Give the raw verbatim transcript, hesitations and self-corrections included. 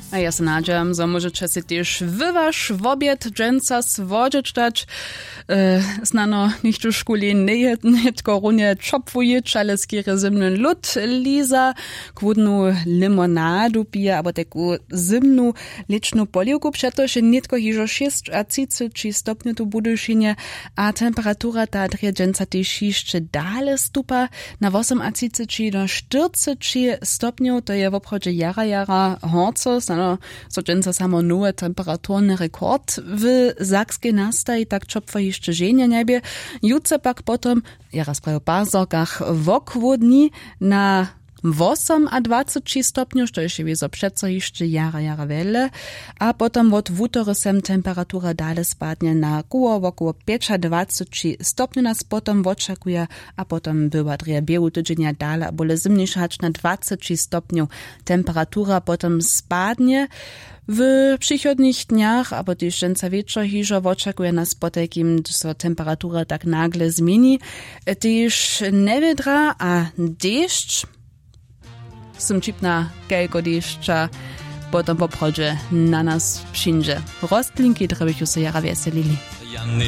A ja se nadziam, że możecie si też wy wasz wobiet dżęca swodzić dać. E, znano nicht w szkole nie tylko runie czopwujeć, ale skiery zimny lód liza, kwudnu limonadu pije, aber taką zimnu liczną poliwku, przetoż nie tylko hiżo sześć a trzydzieści stopni tu buduszynie, a temperatura ta drie dżęca też jeszcze dalej stupa na osiem a trzydzieści do czterdzieści stopni, to je w obchodzie jara jara horco, znano so dżęca samo nowe temperaturny rekord w Sakskiej nastaj, tak czopwa jeszcze żenie niebie. Jutce pak potom, ja raz prawie bazokach wokwodni na osiem a dwadzieścia stopni, što jeszcze wieso przeco jeszcze jara jara wele, a potom od wutorysem temperatura dalej spadnie na koło około pięć a dwadzieścia stopni nas potom oczekuje, a potom była drie biegu tydzienia dalej, a bole zimniejsza na dwadzieścia stopni temperatura potom spadnie. W przychodnich dniach, aber też dżęca wieczor hiżo oczekuje nas po takim, że temperatura tak nagle zmieni. Też newiedra a deszcz, Sym čipna kelko dešča, potom po obchodzie na nas przyjdzie. Rostlinki, które byśmy się jara weselili.